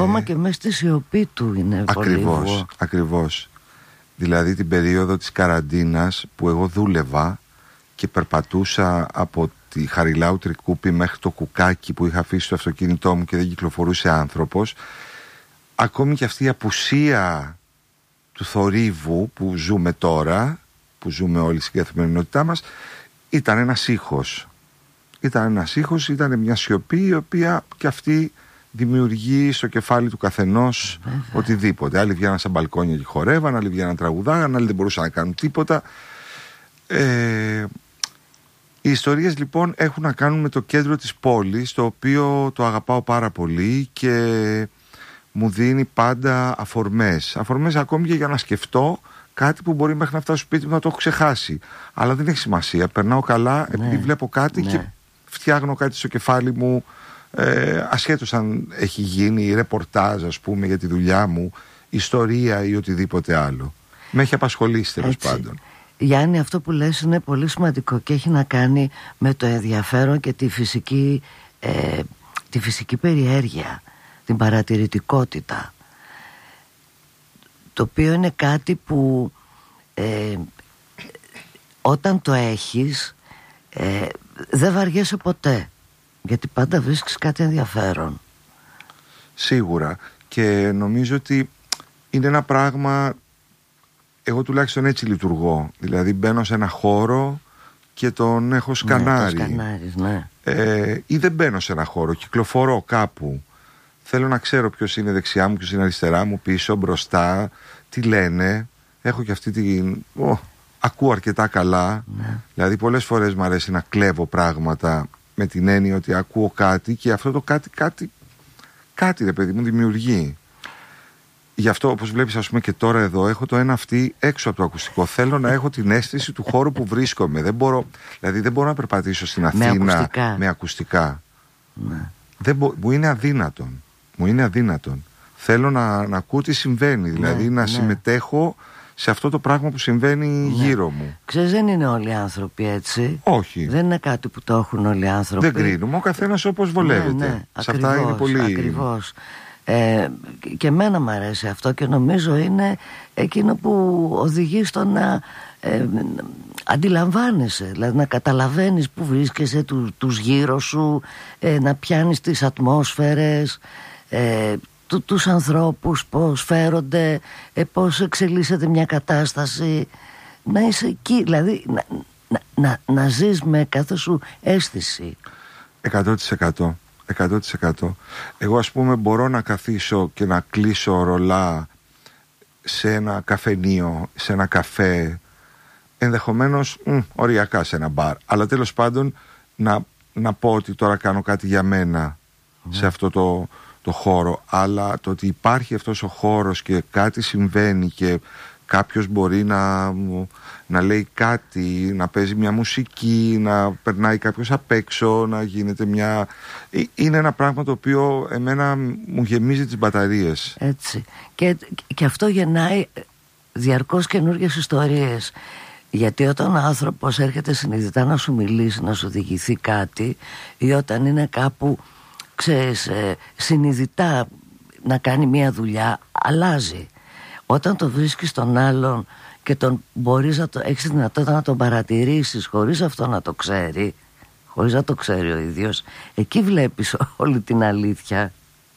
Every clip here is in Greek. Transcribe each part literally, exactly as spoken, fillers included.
ακόμα και μέσα στη σιωπή του είναι ακριβώς, πολύ βουό. Ακριβώς. Δηλαδή την περίοδο της καραντίνας που εγώ δούλευα και περπατούσα από τη Χαριλάου Τρικούπη μέχρι το Κουκάκι που είχα αφήσει στο αυτοκίνητό μου και δεν κυκλοφορούσε άνθρωπος, ακόμη και αυτή η απουσία του θορύβου που ζούμε τώρα, που ζούμε όλοι στην καθημερινότητά μας, ήταν ένας ήχος. Ήταν ένας ήχος, ήταν μια σιωπή η οποία και αυτή δημιουργεί στο κεφάλι του καθενός Βέβαια. οτιδήποτε. Άλλοι βγαίναν στα μπαλκόνια και χορεύαν, άλλοι βγαίναν τραγουδάγαν, άλλοι δεν μπορούσαν να κάνουν τίποτα. Ε, οι ιστορίες λοιπόν έχουν να κάνουν με το κέντρο της πόλης, το οποίο το αγαπάω πάρα πολύ και μου δίνει πάντα αφορμές. Αφορμές ακόμη και για να σκεφτώ κάτι που μπορεί μέχρι να φτάσω στο σπίτι μου να το έχω ξεχάσει. Αλλά δεν έχει σημασία. Περνάω καλά ναι. επειδή βλέπω κάτι ναι. και φτιάχνω κάτι στο κεφάλι μου, ε, ασχέτως αν έχει γίνει ρεπορτάζ, ας πούμε, για τη δουλειά μου, ιστορία ή οτιδήποτε άλλο. Με έχει απασχολήσει τέλος πάντων. Γιάννη, αυτό που λες είναι πολύ σημαντικό και έχει να κάνει με το ενδιαφέρον και τη φυσική, ε, τη φυσική περιέργεια, την παρατηρητικότητα, το οποίο είναι κάτι που ε, όταν το έχεις ε, δεν βαριέσαι ποτέ, γιατί πάντα βρίσκεις κάτι ενδιαφέρον. Σίγουρα, και νομίζω ότι είναι ένα πράγμα, εγώ τουλάχιστον έτσι λειτουργώ, δηλαδή μπαίνω σε ένα χώρο και τον έχω σκανάρει, ναι, το σκανάρεις, ναι. ε, ή δεν μπαίνω σε ένα χώρο, κυκλοφορώ κάπου, θέλω να ξέρω ποιος είναι δεξιά μου, ποιος είναι αριστερά μου, πίσω, μπροστά, τι λένε, έχω και αυτή την... Oh, ακούω αρκετά καλά, ναι. Δηλαδή πολλές φορές μου αρέσει να κλέβω πράγματα με την έννοια ότι ακούω κάτι και αυτό το κάτι, κάτι, κάτι ρε παιδί μου δημιουργεί. Γι' αυτό, όπως βλέπεις, ας πούμε, και τώρα εδώ έχω το ένα αυτή έξω από το ακουστικό. Θέλω να έχω την αίσθηση του χώρου που βρίσκομαι. Δεν μπορώ, δηλαδή δεν μπορώ να περπατήσω στην Αθήνα με ακουστικά. Με ακουστικά. Ναι. Δεν μπο, μου είναι αδύνατον. Μου είναι αδύνατον. Θέλω να, να ακούω τι συμβαίνει. Δηλαδή ναι, να ναι. συμμετέχω σε αυτό το πράγμα που συμβαίνει ναι. γύρω μου. Ξέρεις, δεν είναι όλοι οι άνθρωποι έτσι. Όχι. Δεν είναι κάτι που το έχουν όλοι οι άνθρωποι. Δεν κρίνουμε. Ο καθένας όπως βολεύεται. Ναι, ναι. Σε Ακριβώς, αυτά είναι πολύ... Ακριβώς. Ε, και εμένα μου αρέσει αυτό και νομίζω είναι εκείνο που οδηγεί στο να ε, αντιλαμβάνεσαι, δηλαδή να καταλαβαίνεις που βρίσκεσαι, του, τους γύρω σου, ε, να πιάνεις τις ατμόσφαιρες, ε, του, τους ανθρώπους, πώς φέρονται, ε, πώς εξελίσσεται μια κατάσταση, να είσαι εκεί, δηλαδή να, να, να, να ζεις με κάθε σου αίσθηση. εκατό τοις εκατό. εκατό τοις εκατό. Εγώ, ας πούμε, μπορώ να καθίσω και να κλείσω ρολά σε ένα καφενείο, σε ένα καφέ, ενδεχομένως μ, οριακά σε ένα μπαρ, αλλά τέλος πάντων να, να πω ότι τώρα κάνω κάτι για μένα mm. σε αυτό το, το χώρο, αλλά το ότι υπάρχει αυτός ο χώρος και κάτι συμβαίνει και κάποιος μπορεί να, να λέει κάτι, να παίζει μια μουσική, να περνάει κάποιος απ' έξω, να γίνεται μια... Είναι ένα πράγμα το οποίο εμένα μου γεμίζει τις μπαταρίες. Έτσι. Και, και αυτό γεννάει διαρκώς καινούργιες ιστορίες. Γιατί όταν ο άνθρωπος έρχεται συνειδητά να σου μιλήσει, να σου διηγηθεί κάτι, ή όταν είναι κάπου, ξέρεις, συνειδητά να κάνει μια δουλειά, αλλάζει. Όταν το βρίσκεις τον άλλον και τον μπορείς να το, έχεις τη δυνατότητα να τον παρατηρήσεις χωρίς αυτό να το ξέρει, χωρίς να το ξέρει ο ίδιος, εκεί βλέπεις όλη την αλήθεια.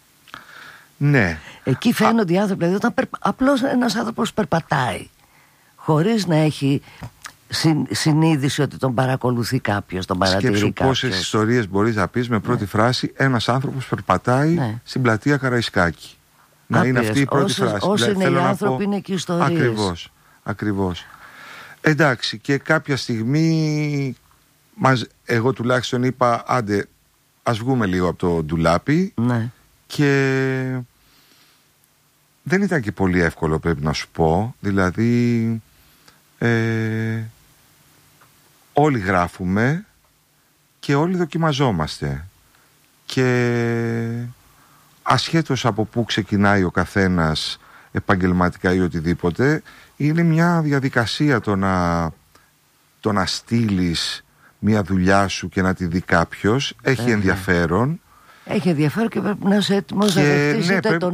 Ναι. Εκεί φαίνονται οι άνθρωποι, δηλαδή όταν περπα... απλώς ένας άνθρωπος περπατάει χωρίς να έχει συν, συνείδηση ότι τον παρακολουθεί κάποιος, τον παρατηρεί κάποιος. Σκέψου πόσες ιστορίες μπορείς να πεις με πρώτη ναι. φράση, ένας άνθρωπος περπατάει ναι. στην πλατεία Καραϊσκάκη. Να Άπειρες. Είναι αυτή η πρώτη όσες, φράση. Όσοι δηλαδή, είναι οι άνθρωποι πω... είναι και οι ιστορίες. Ακριβώς, ακριβώς. Εντάξει, και κάποια στιγμή μας, εγώ τουλάχιστον είπα, άντε ας βγούμε λίγο από το ντουλάπι ναι. και δεν ήταν και πολύ εύκολο, πρέπει να σου πω. Δηλαδή ε, όλοι γράφουμε και όλοι δοκιμαζόμαστε και ασχέτως από πού ξεκινάει ο καθένας επαγγελματικά ή οτιδήποτε, είναι μια διαδικασία το να, το να στείλεις μια δουλειά σου και να τη δει κάποιος. Έχει Έχει. ενδιαφέρον. Έχει ενδιαφέρον και πρέπει να είσαι έτοιμος να δεχτείς, ναι, είτε τον